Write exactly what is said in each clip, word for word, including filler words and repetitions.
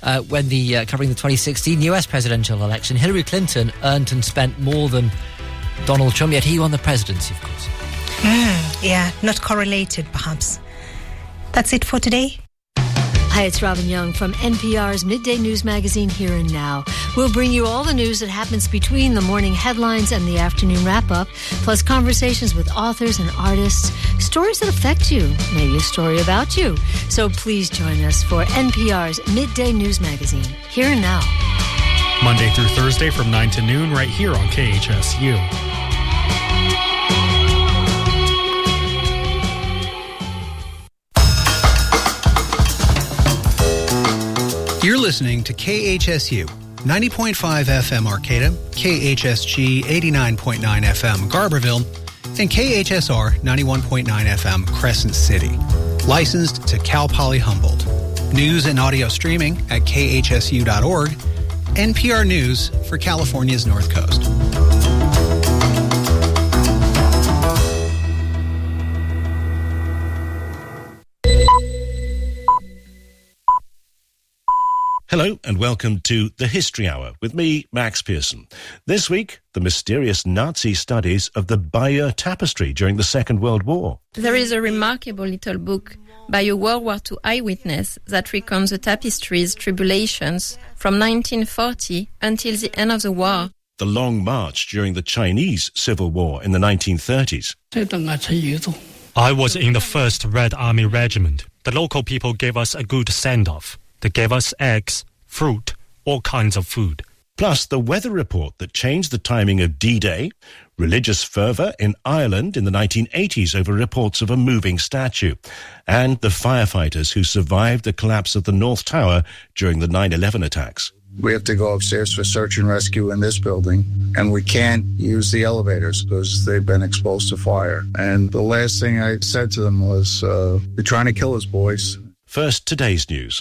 uh, when the uh, covering the twenty sixteen U S presidential election. Hillary Clinton earned and spent more than Donald Trump, yet he won the presidency, of course. Mm, yeah, not correlated, perhaps. That's it for today. Hi, it's Robin Young from N P R's Midday News Magazine Here and Now. We'll bring you all the news that happens between the morning headlines and the afternoon wrap-up, plus conversations with authors and artists, stories that affect you, maybe a story about you. So please join us for N P R's Midday News Magazine Here and Now. Monday through Thursday from nine to noon right here on K H S U. You're listening to K H S U, ninety point five F M Arcata, K H S G eighty-nine point nine F M Garberville, and K H S R ninety-one point nine F M Crescent City. Licensed to Cal Poly Humboldt. News and audio streaming at K H S U dot org. N P R News for California's North Coast. Hello and welcome to The History Hour with me, Max Pearson. This week, the mysterious Nazi studies of the Bayeux Tapestry during the Second World War. There is a remarkable little book by a World War Two eyewitness that recounts the tapestry's tribulations from nineteen forty until the end of the war. The Long March during the Chinese Civil War in the nineteen thirties. I was in the first Red Army Regiment. The local people gave us a good send-off. They gave us eggs, fruit, all kinds of food. Plus the weather report that changed the timing of D-Day, religious fervour in Ireland in the nineteen eighties over reports of a moving statue, and the firefighters who survived the collapse of the North Tower during the nine eleven attacks. We have to go upstairs for search and rescue in this building, and we can't use the elevators because they've been exposed to fire. And the last thing I said to them was, uh, they're trying to kill us, boys. First, today's news.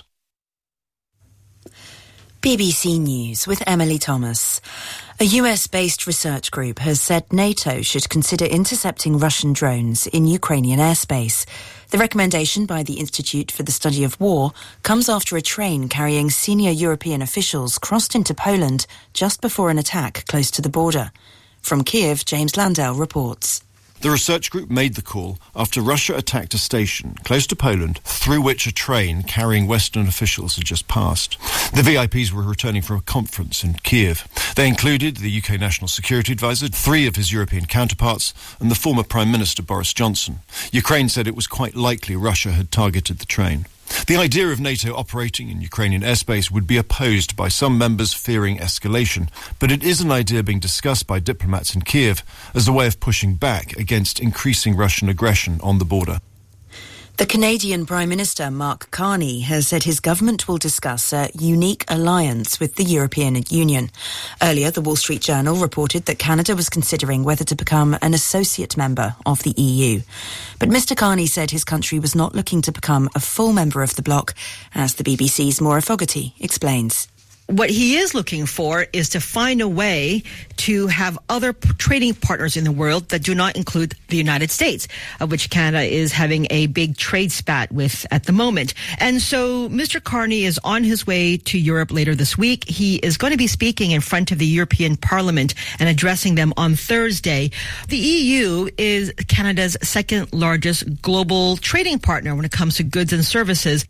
B B C News with Emily Thomas. A U S-based research group has said NATO should consider intercepting Russian drones in Ukrainian airspace. The recommendation by the Institute for the Study of War comes after a train carrying senior European officials crossed into Poland just before an attack close to the border. From Kiev, James Landau reports. The research group made the call after Russia attacked a station close to Poland through which a train carrying Western officials had just passed. The V I Ps were returning from a conference in Kiev. They included the U K National Security Advisor, three of his European counterparts, and the former Prime Minister Boris Johnson. Ukraine said it was quite likely Russia had targeted the train. The idea of NATO operating in Ukrainian airspace would be opposed by some members fearing escalation, but it is an idea being discussed by diplomats in Kiev as a way of pushing back against increasing Russian aggression on the border. The Canadian Prime Minister Mark Carney has said his government will discuss a unique alliance with the European Union. Earlier, the Wall Street Journal reported that Canada was considering whether to become an associate member of the E U. But Mister Carney said his country was not looking to become a full member of the bloc, as the B B C's Maura Fogarty explains. What he is looking for is to find a way to have other p- trading partners in the world that do not include the United States, of which Canada is having a big trade spat with at the moment. And so Mister Carney is on his way to Europe later this week. He is going to be speaking in front of the European Parliament and addressing them on Thursday. The E U is Canada's second largest global trading partner when it comes to goods and services.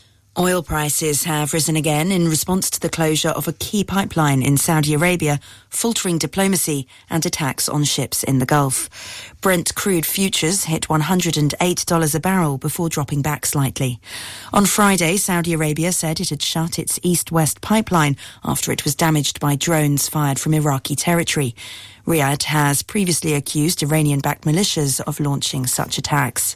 Oil prices have risen again in response to the closure of a key pipeline in Saudi Arabia, faltering diplomacy and attacks on ships in the Gulf. Brent crude futures hit one hundred eight dollars a barrel before dropping back slightly. On Friday, Saudi Arabia said it had shut its east-west pipeline after it was damaged by drones fired from Iraqi territory. Riyadh has previously accused Iranian-backed militias of launching such attacks.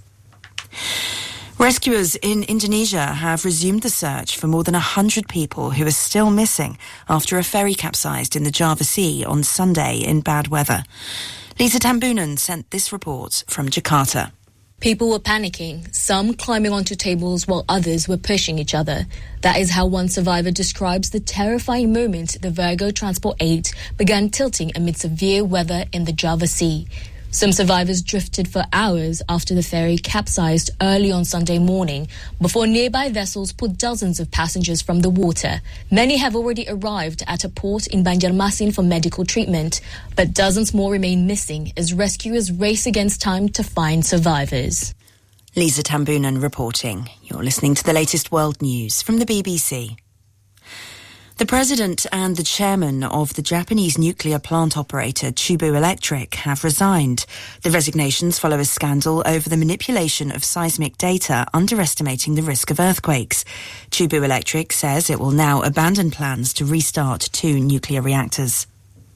Rescuers in Indonesia have resumed the search for more than one hundred people who are still missing after a ferry capsized in the Java Sea on Sunday in bad weather. Lisa Tambunan sent this report from Jakarta. People were panicking, some climbing onto tables while others were pushing each other. That is how one survivor describes the terrifying moment the Virgo Transport eight began tilting amid severe weather in the Java Sea. Some survivors drifted for hours after the ferry capsized early on Sunday morning before nearby vessels pulled dozens of passengers from the water. Many have already arrived at a port in Banjarmasin for medical treatment, but dozens more remain missing as rescuers race against time to find survivors. Lisa Tambunan reporting. You're listening to the latest world news from the B B C. The president and the chairman of the Japanese nuclear plant operator Chubu Electric have resigned. The resignations follow a scandal over the manipulation of seismic data underestimating the risk of earthquakes. Chubu Electric says it will now abandon plans to restart two nuclear reactors.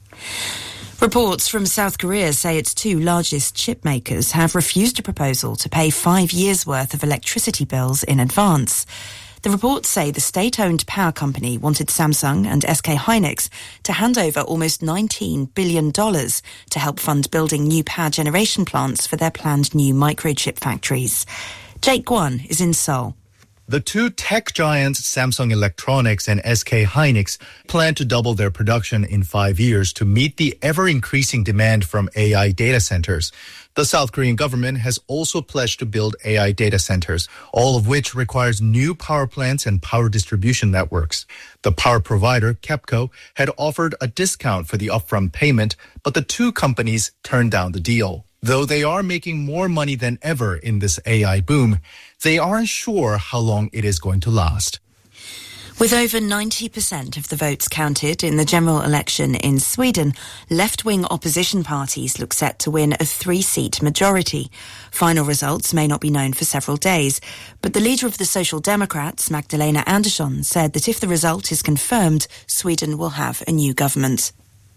Reports from South Korea say its two largest chip makers have refused a proposal to pay five years' worth of electricity bills in advance. The reports say the state-owned power company wanted Samsung and S K Hynix to hand over almost nineteen billion dollars to help fund building new power generation plants for their planned new microchip factories. Jake Guan is in Seoul. The two tech giants, Samsung Electronics and S K Hynix, plan to double their production in five years to meet the ever-increasing demand from A I data centers. The South Korean government has also pledged to build A I data centers, all of which requires new power plants and power distribution networks. The power provider, KEPCO, had offered a discount for the upfront payment, but the two companies turned down the deal. Though they are making more money than ever in this A I boom, they aren't sure how long it is going to last. With over ninety percent of the votes counted in the general election in Sweden, left-wing opposition parties look set to win a three-seat majority. Final results may not be known for several days, but the leader of the Social Democrats, Magdalena Andersson, said that if the result is confirmed, Sweden will have a new government.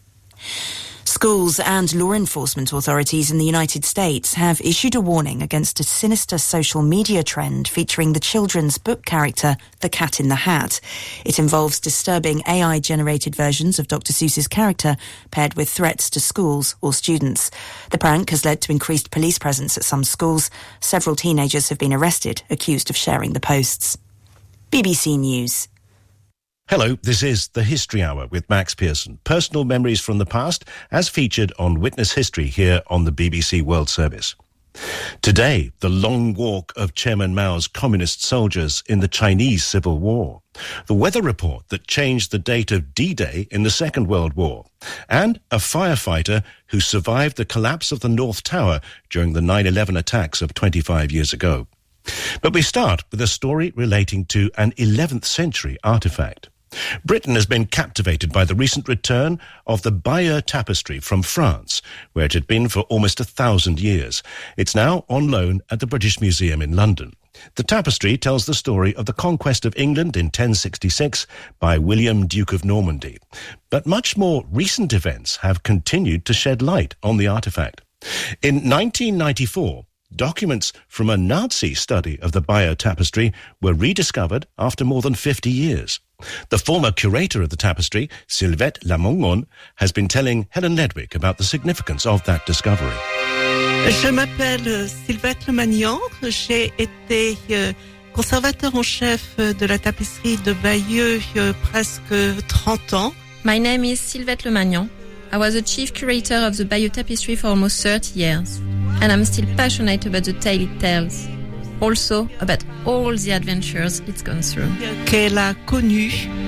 Schools and law enforcement authorities in the United States have issued a warning against a sinister social media trend featuring the children's book character, The Cat in the Hat. It involves disturbing A I-generated versions of Doctor Seuss's character paired with threats to schools or students. The prank has led to increased police presence at some schools. Several teenagers have been arrested, accused of sharing the posts. B B C News. Hello, this is The History Hour with Max Pearson. Personal memories from the past as featured on Witness History here on the B B C World Service. Today, the long walk of Chairman Mao's communist soldiers in the Chinese Civil War. The weather report that changed the date of D-Day in the Second World War. And a firefighter who survived the collapse of the North Tower during the nine eleven attacks of twenty-five years ago. But we start with a story relating to an eleventh century artifact. Britain has been captivated by the recent return of the Bayeux Tapestry from France, where it had been for almost a thousand years. It's now on loan at the British Museum in London. The tapestry tells the story of the conquest of England in ten sixty-six by William, Duke of Normandy. But much more recent events have continued to shed light on the artifact. In nineteen ninety-four, documents from a Nazi study of the Bayeux Tapestry were rediscovered after more than fifty years. The former curator of the tapestry, Sylvette Lamongon, has been telling Helen Ledwick about the significance of that discovery. Je m'appelle Sylvette Lemagnan. J'ai été euh, conservateur en chef de la tapisserie de Bayeux euh, presque trente ans. My name is Sylvette Lemagnan. I was the chief curator of the Bayeux Tapestry for almost thirty years, and I'm still passionate about the tale it tells. Also about all the adventures it's gone through. Qu'elle a connu.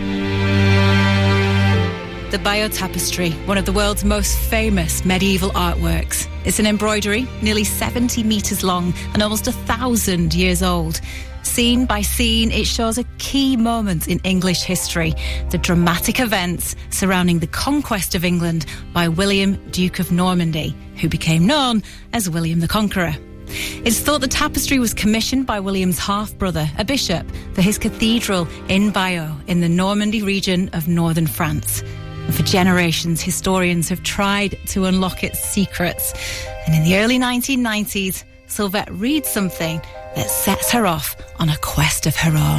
The Bayeux Tapestry, one of the world's most famous medieval artworks. It's an embroidery nearly seventy metres long and almost a thousand years old. Scene by scene, it shows a key moment in English history, the dramatic events surrounding the conquest of England by William, Duke of Normandy, who became known as William the Conqueror. It's thought the tapestry was commissioned by William's half-brother, a bishop, for his cathedral in Bayeux in the Normandy region of northern France. And for generations, historians have tried to unlock its secrets. And in the early nineteen nineties, Sylvette reads something that sets her off on a quest of her own.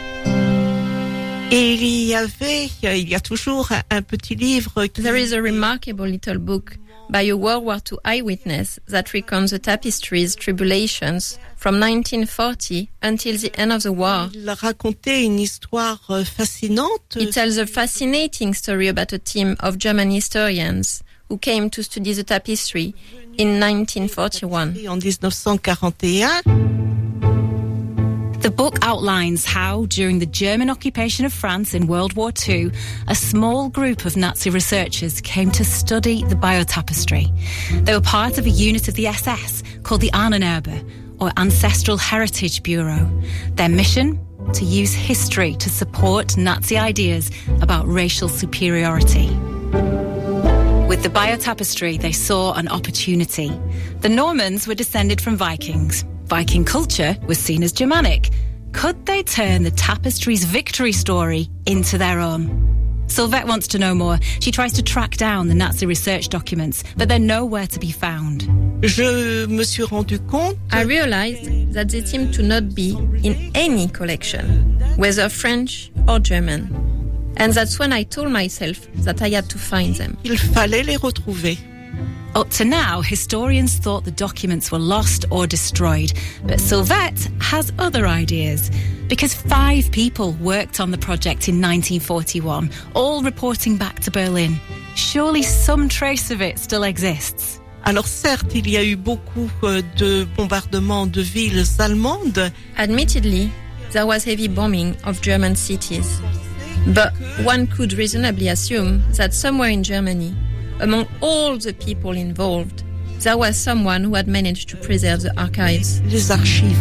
Et il y avait, il y a toujours un petit livre. There is a remarkable little book by a World War Two eyewitness that recounts the tapestry's tribulations from nineteen forty until the end of the war. Il racontait une histoire fascinante. It tells a fascinating story about a team of German historians who came to study the tapestry in nineteen forty-one. En nineteen forty-one. The book outlines how, during the German occupation of France in World War Two, a small group of Nazi researchers came to study the biotapestry. They were part of a unit of the S S called the Ahnenerbe, or Ancestral Heritage Bureau. Their mission? To use history to support Nazi ideas about racial superiority. With the biotapestry, they saw an opportunity. The Normans were descended from Vikings. Viking culture was seen as Germanic. Could they turn the tapestry's victory story into their own? Sylvette wants to know more. She tries to track down the Nazi research documents, but they're nowhere to be found. Je me suis rendu compte. I realized that they seemed to not be in any collection, whether French or German. And that's when I told myself that I had to find them. Il fallait les retrouver. Up to now, historians thought the documents were lost or destroyed, but Sylvette has other ideas. Because five people worked on the project in nineteen forty-one, all reporting back to Berlin. Surely some trace of it still exists. Alors certes, il y a eu beaucoup de bombardements de villes allemandes. Admittedly, there was heavy bombing of German cities. But one could reasonably assume that somewhere in Germany, among all the people involved, there was someone who had managed to preserve the archives. Les archives.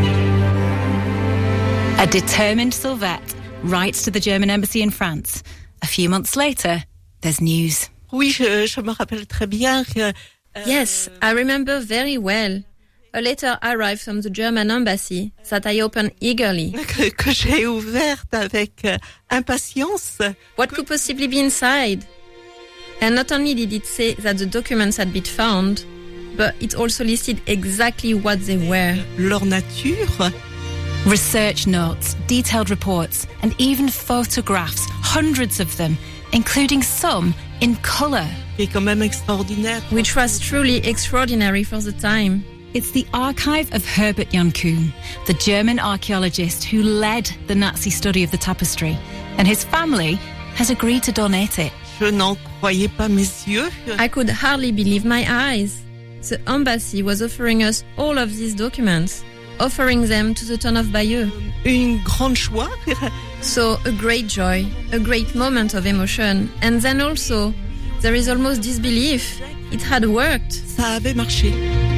A determined Sylvette writes to the German embassy in France. A few months later, there's news. Oui, je, je me rappelle très bien que... Uh, yes, I remember very well. A letter arrived from the German embassy that I opened eagerly. Que, que j'ai ouverte avec uh, impatience. What could possibly be inside? And not only did it say that the documents had been found, but it also listed exactly what they were. Leur nature. Research notes, detailed reports, and even photographs, hundreds of them, including some in colour. Qui est quand même extraordinaire. Which was truly extraordinary for the time. It's the archive of Herbert Jan Kuhn, the German archaeologist who led the Nazi study of the tapestry, and his family has agreed to donate it. Je n'en croyais pas mes yeux. I could hardly believe my eyes. The embassy was offering us all of these documents, offering them to the town of Bayeux. Une grande joie. So a great joy, a great moment of emotion, and then also there is almost disbelief. It had worked. Ça avait marché.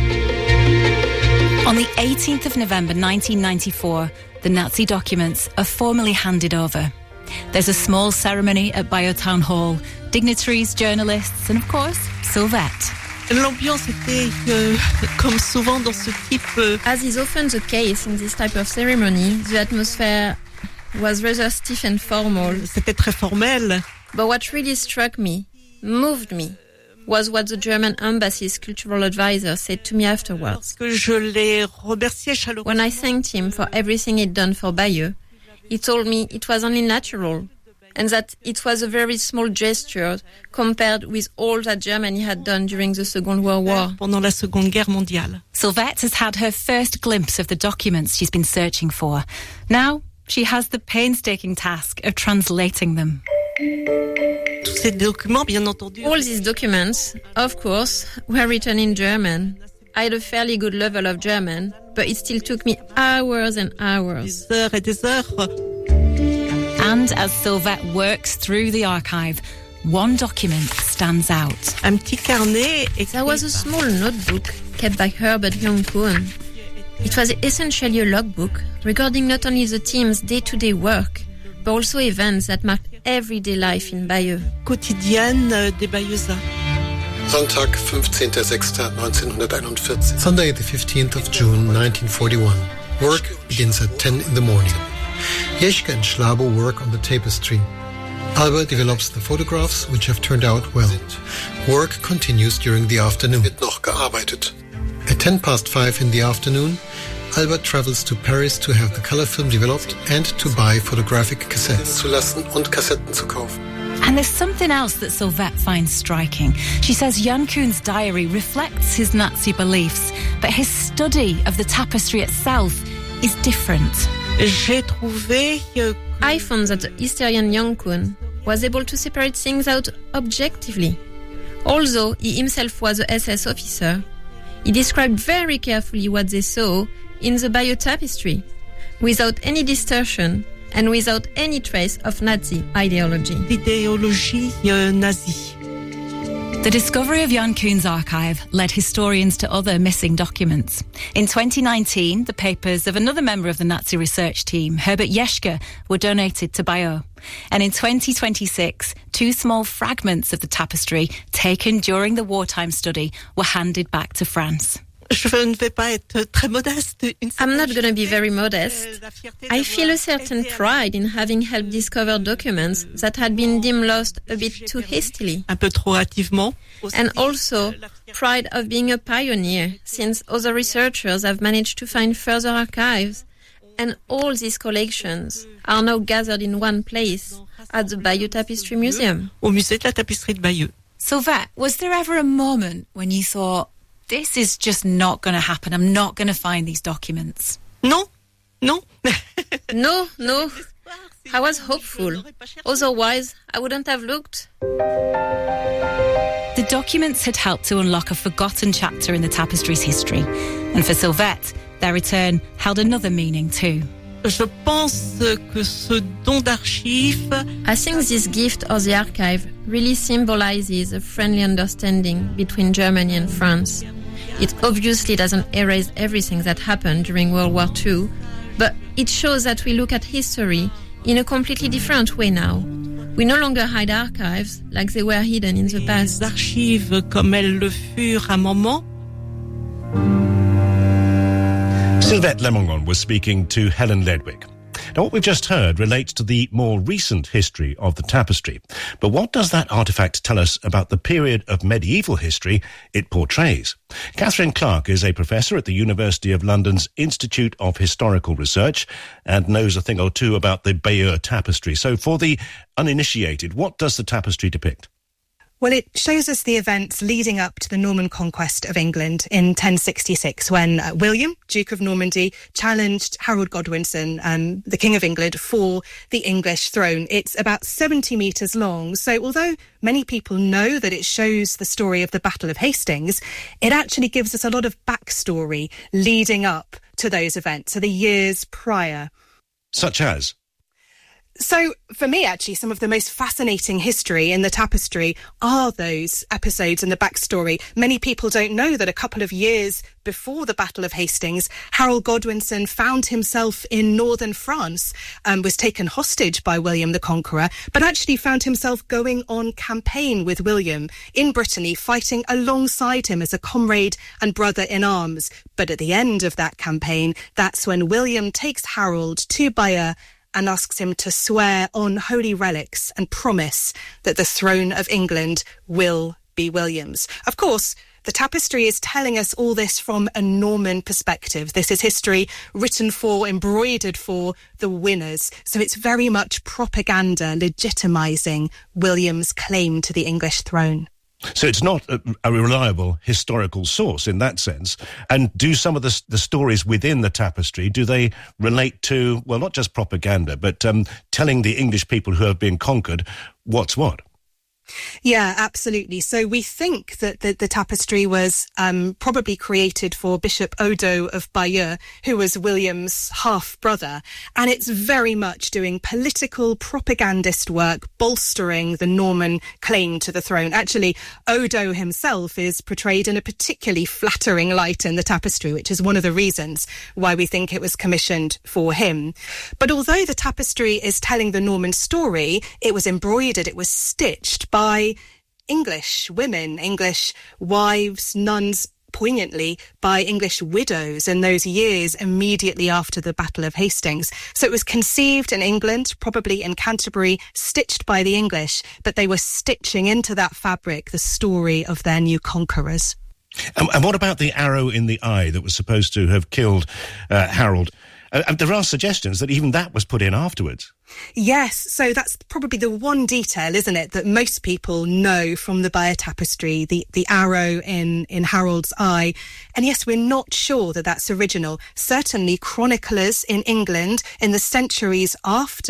On the eighteenth of November nineteen ninety-four, the Nazi documents are formally handed over. There's a small ceremony at Bayeux Town Hall, dignitaries, journalists, and of course, Sylvette. L'ambiance était euh, comme souvent dans ce type. Euh... As is often the case in this type of ceremony, the atmosphere was rather stiff and formal. C'était très formel. But what really struck me, moved me, was what the German embassy's cultural advisor said to me afterwards. Que je l'ai remercié chaleureusement. When I thanked him for everything he'd done for Bayeux, he told me it was only natural, and that it was a very small gesture compared with all that Germany had done during the Second World War. Pendant la Seconde Guerre mondiale. Sylvette has had her first glimpse of the documents she's been searching for. Now, she has the painstaking task of translating them. Tous ces documents, bien entendu. All these documents, of course, were written in German. I had a fairly good level of German, but it still took me hours and hours. Des heures et des heures. And as Sylvette works through the archive, one document stands out. Un petit carnet. There was a small notebook kept by Herbert Jan Kuhn. It was essentially a logbook recording not only the team's day-to-day work, but also events that marked everyday life in Bayeux. Quotidienne des Bayeuxats. Sonntag, fünfzehnter sechster neunzehnhunderteinundvierzig. Sunday, the fifteenth of June, nineteen forty-one. Work begins at ten in the morning. Jeschke and Schlabo work on the tapestry. Alba develops the photographs, which have turned out well. Work continues during the afternoon. Wird noch gearbeitet. At ten past five in the afternoon, Albert travels to Paris to have the color film developed and to buy photographic cassettes. Zu lassen und Kassetten zu kaufen. And there's something else that Sylvette finds striking. She says Jan Kuhn's diary reflects his Nazi beliefs, but his study of the tapestry itself is different. J'ai trouvé que... I found that the historian Jan Kuhn was able to separate things out objectively. Although he himself was a S S officer, he described very carefully what they saw in the Bayeux Tapestry, without any distortion and without any trace of Nazi ideology. L'idéologie euh, nazie. The discovery of Jan Kuhn's archive led historians to other missing documents. In twenty nineteen, the papers of another member of the Nazi research team, Herbert Jeschke, were donated to Bayeux. And in twenty twenty-six, two small fragments of the tapestry taken during the wartime study were handed back to France. I'm not going to be very modest. I feel a certain pride in having helped discover documents that had been deemed lost a bit too hastily. Un peu trop hâtivement. And also pride of being a pioneer, since other researchers have managed to find further archives. And all these collections are now gathered in one place at the Bayeux Tapestry Museum. Au musée de la tapisserie de Bayeux. Sylvette, was there ever a moment when you thought, this is just not going to happen, I'm not going to find these documents? Non, non. no, no. I was hopeful. Otherwise, I wouldn't have looked. The documents had helped to unlock a forgotten chapter in the tapestry's history. And for Sylvette, their return held another meaning too. Je pense que ce don d'archives... I think this gift of the archive really symbolizes a friendly understanding between Germany and France. It obviously doesn't erase everything that happened during World War Two, but it shows that we look at history in a completely different way now. We no longer hide archives like they were hidden in the past. Les archives comme elles le furent à un moment. Sylvette Lemongon was speaking to Helen Ledwick. Now, what we've just heard relates to the more recent history of the tapestry. But what does that artefact tell us about the period of medieval history it portrays? Catherine Clark is a professor at the University of London's Institute of Historical Research and knows a thing or two about the Bayeux Tapestry. So for the uninitiated, what does the tapestry depict? Well, it shows us the events leading up to the Norman conquest of England in ten sixty-six, when uh, William, Duke of Normandy, challenged Harold Godwinson, um, the King of England, for the English throne. It's about seventy metres long, so although many people know that it shows the story of the Battle of Hastings, it actually gives us a lot of backstory leading up to those events, so the years prior. Such as? So, for me, actually, some of the most fascinating history in the tapestry are those episodes and the backstory. Many people don't know that a couple of years before the Battle of Hastings, Harold Godwinson found himself in northern France, um, was taken hostage by William the Conqueror, but actually found himself going on campaign with William in Brittany, fighting alongside him as a comrade and brother in arms. But at the end of that campaign, that's when William takes Harold to Bayeux and asks him to swear on holy relics and promise that the throne of England will be William's. Of course, the tapestry is telling us all this from a Norman perspective. This is history written for, embroidered for the winners. So it's very much propaganda legitimising William's claim to the English throne. So it's not a, a reliable historical source in that sense. And do some of the, the stories within the tapestry, do they relate to, well, not just propaganda, but um, telling the English people who have been conquered what's what? Yeah, absolutely. So we think that the, the tapestry was um, probably created for Bishop Odo of Bayeux, who was William's half-brother. And it's very much doing political propagandist work, bolstering the Norman claim to the throne. Actually, Odo himself is portrayed in a particularly flattering light in the tapestry, which is one of the reasons why we think it was commissioned for him. But although the tapestry is telling the Norman story, it was embroidered, it was stitched by by English women, English wives, nuns, poignantly by English widows in those years immediately after the Battle of Hastings. So it was conceived in England, probably in Canterbury, stitched by the English, but they were stitching into that fabric the story of their new conquerors. And, and what about the arrow in the eye that was supposed to have killed uh, Harold? Uh, and there are suggestions that even that was put in afterwards. Yes, so that's probably the one detail, isn't it, that most people know from the Bayeux Tapestry, the, the arrow in, in Harold's eye. And yes, we're not sure that that's original. Certainly chroniclers in England in the centuries after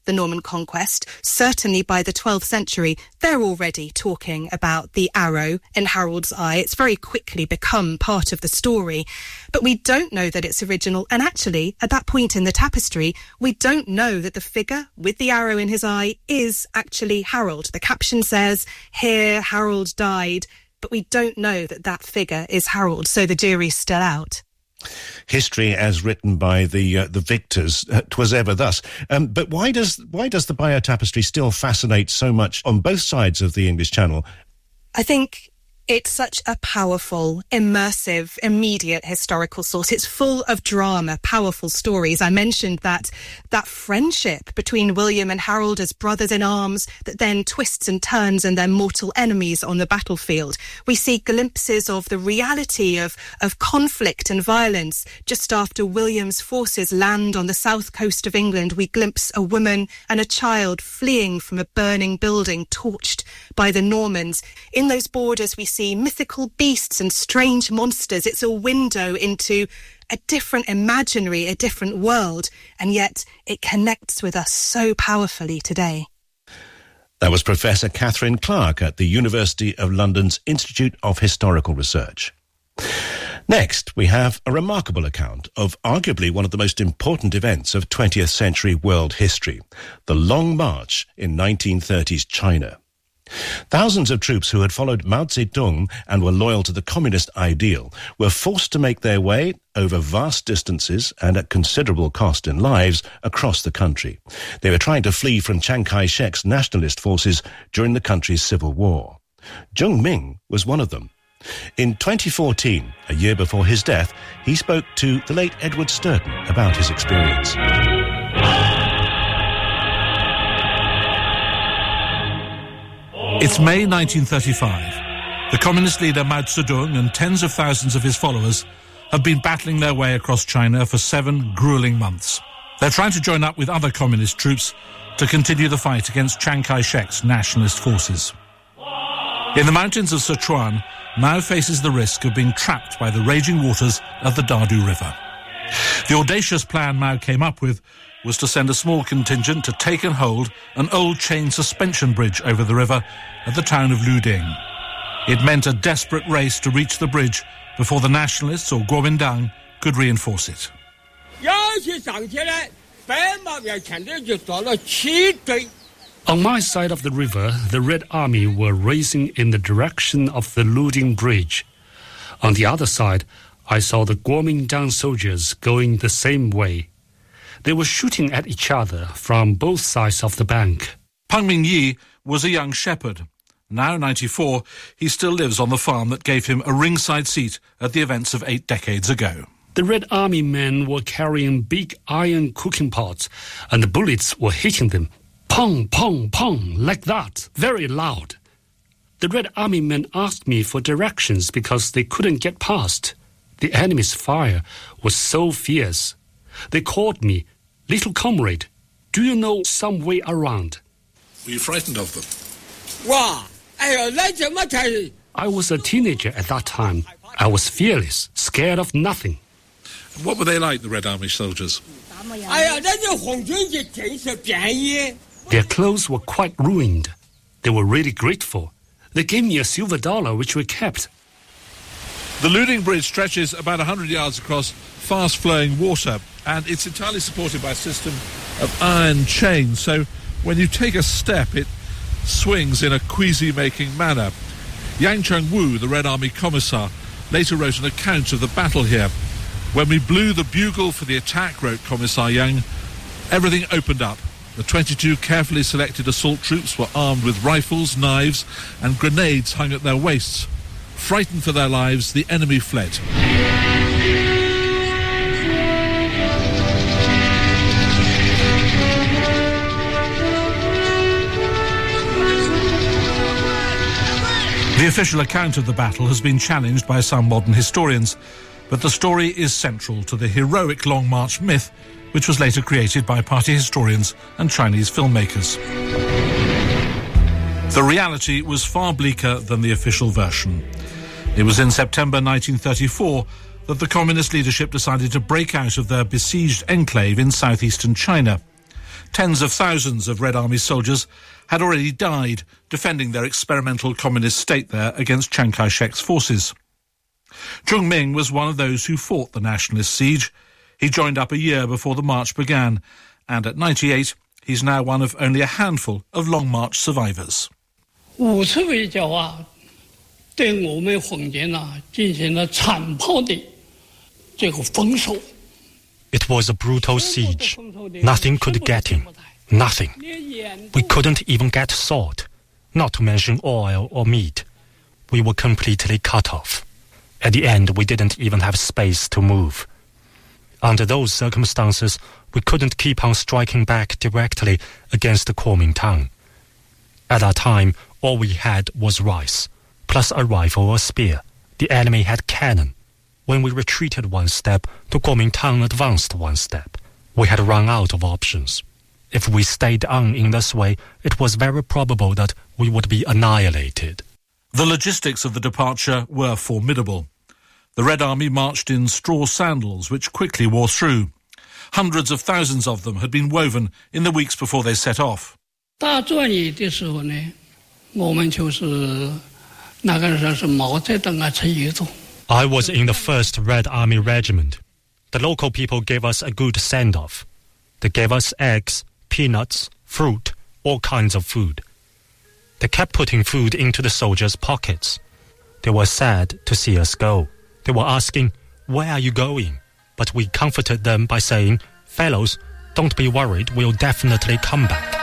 the Norman conquest. Certainly by the twelfth century, they're already talking about the arrow in Harold's eye. It's very quickly become part of the story. But we don't know that it's original. And actually, at that point in the tapestry, we don't know that the figure with the arrow in his eye is actually Harold. The caption says, "Here Harold died," but we don't know that that figure is Harold. So the jury's still out. History as written by the uh, the victors, uh, 'twas ever thus. Um, but why does why does the Bayeux Tapestry still fascinate so much on both sides of the English Channel? I think it's such a powerful, immersive, immediate historical source. It's full of drama, powerful stories. I mentioned that that friendship between William and Harold as brothers in arms that then twists and turns and they're mortal enemies on the battlefield. We see glimpses of the reality of, of conflict and violence. Just after William's forces land on the south coast of England, we glimpse a woman and a child fleeing from a burning building torched by the Normans. In those borders, we see mythical beasts and strange monsters. It's a window into a different imaginary, a different world, and yet it connects with us so powerfully today. That was Professor Catherine Clark at the University of London's Institute of Historical Research. Next, we have a remarkable account of arguably one of the most important events of twentieth century world history, the Long March in nineteen thirties China. Thousands of troops who had followed Mao Zedong and were loyal to the communist ideal were forced to make their way over vast distances and at considerable cost in lives across the country. They were trying to flee from Chiang Kai-shek's nationalist forces during the country's civil war. Zheng Ming was one of them. In twenty fourteen, a year before his death, he spoke to the late Edward Sturton about his experience. It's May nineteen thirty-five. The communist leader Mao Zedong and tens of thousands of his followers have been battling their way across China for seven grueling months. They're trying to join up with other communist troops to continue the fight against Chiang Kai-shek's nationalist forces. In the mountains of Sichuan, Mao faces the risk of being trapped by the raging waters of the Dadu River. The audacious plan Mao came up with was to send a small contingent to take and hold an old chain suspension bridge over the river at the town of Luding. It meant a desperate race to reach the bridge before the nationalists or Kuomintang could reinforce it. On my side of the river, the Red Army were racing in the direction of the Luding Bridge. On the other side, I saw the Kuomintang soldiers going the same way. They were shooting at each other from both sides of the bank. Peng Mingyi was a young shepherd. Now ninety-four, he still lives on the farm that gave him a ringside seat at the events of eight decades ago. The Red Army men were carrying big iron cooking pots, and the bullets were hitting them. Pong, pong, pong, like that, very loud. The Red Army men asked me for directions because they couldn't get past. The enemy's fire was so fierce. They called me, "Little comrade, do you know some way around?" Were you frightened of them? I was a teenager at that time. I was fearless, scared of nothing. What were they like, the Red Army soldiers? Their clothes were quite ruined. They were really grateful. They gave me a silver dollar, which we kept. The Luding Bridge stretches about one hundred yards across fast-flowing water, and it's entirely supported by a system of iron chains, so when you take a step, it swings in a queasy-making manner. Yang Cheng-wu, the Red Army commissar, later wrote an account of the battle here. When we blew the bugle for the attack, wrote Commissar Yang, everything opened up. The twenty-two carefully selected assault troops were armed with rifles, knives, and grenades hung at their waists. Frightened for their lives, the enemy fled. The official account of the battle has been challenged by some modern historians, but the story is central to the heroic Long March myth, which was later created by party historians and Chinese filmmakers. The reality was far bleaker than the official version. It was in September nineteen thirty-four that the communist leadership decided to break out of their besieged enclave in southeastern China. Tens of thousands of Red Army soldiers had already died defending their experimental communist state there against Chiang Kai-shek's forces. Chung Ming was one of those who fought the nationalist siege. He joined up a year before the march began, and at ninety-eight, he's now one of only a handful of Long March survivors. It was a brutal siege. Nothing could get in. Nothing. We couldn't even get salt, not to mention oil or meat. We were completely cut off. At the end, we didn't even have space to move. Under those circumstances, we couldn't keep on striking back directly against the Kuomintang. At that time, all we had was rice, plus a rifle or spear. The enemy had cannon. When we retreated one step, the Kuomintang advanced one step. We had run out of options. If we stayed on in this way, it was very probable that we would be annihilated. The logistics of the departure were formidable. The Red Army marched in straw sandals, which quickly wore through. Hundreds of thousands of them had been woven in the weeks before they set off. I was in the first Red Army Regiment. The local people gave us a good send-off. They gave us eggs, peanuts, fruit, all kinds of food. They kept putting food into the soldiers' pockets. They were sad to see us go. They were asking, "Where are you going?" But we comforted them by saying, "Fellows, don't be worried, we'll definitely come back."